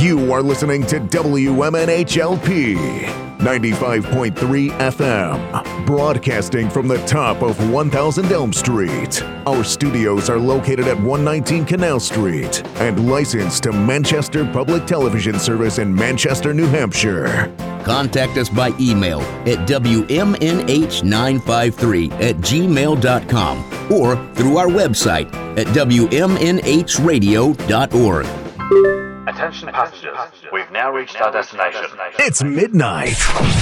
You are listening to WMNHLP 95.3 FM, broadcasting from the top of 1000 Elm Street. Our studios are located at 119 Canal Street and licensed to Manchester Public Television Service in Manchester, New Hampshire. Contact us by email at WMNH953@gmail.com or through our website at WMNHradio.org. Attention passengers, we've now reached our destination. It's midnight.